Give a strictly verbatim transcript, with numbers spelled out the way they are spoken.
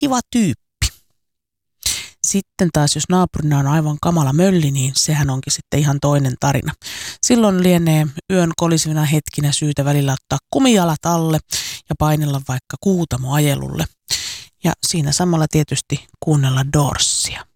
kiva tyyppi. Sitten taas, jos naapurina on aivan kamala mölli, niin sehän onkin sitten ihan toinen tarina. Silloin lienee yön kolisivina hetkinä syytä välillä ottaa kumijalat alle ja painella vaikka Kuutamoajelulle. Ja siinä samalla tietysti kuunnella Doorsia.